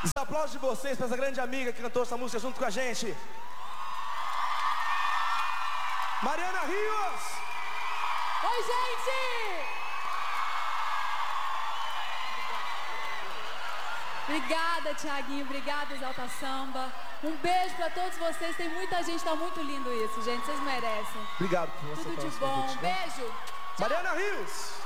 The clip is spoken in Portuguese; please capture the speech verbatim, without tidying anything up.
Os aplausos de vocês para essa grande amiga que cantou essa música junto com a gente, Mariana Rios. Oi, gente! Obrigada, Thiaguinho. Obrigada, Exalta Samba. Um beijo pra todos vocês. Tem muita gente, tá muito lindo isso, gente. Vocês merecem. Obrigado por você. Tudo de bom. Convite, Beijo. né? Mariana Rios.